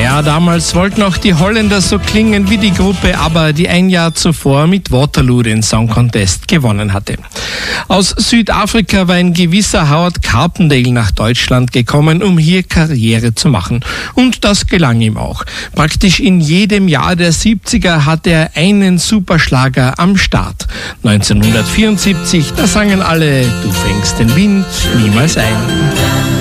Naja, damals wollten auch die Holländer so klingen wie die Gruppe ABBA, die ein Jahr zuvor mit Waterloo den Song Contest gewonnen hatte. Aus Südafrika war ein gewisser Howard Carpendale nach Deutschland gekommen, um hier Karriere zu machen. Und das gelang ihm auch. Praktisch in jedem Jahr der 70er hatte er einen Superschlager am Start. 1974, da sangen alle: Du fängst den Wind niemals ein.